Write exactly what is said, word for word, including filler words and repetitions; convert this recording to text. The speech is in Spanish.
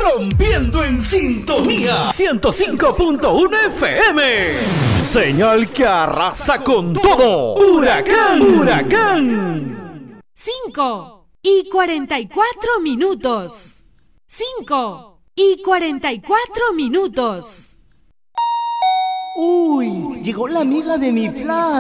rompiendo en sintonía ciento cinco punto uno F M. Señal que arrasa con todo. Huracán, huracán. Cinco y cuarenta y cuatro minutos. Cinco y cuarenta y cuatro minutos. Uy, llegó la amiga de mi flash.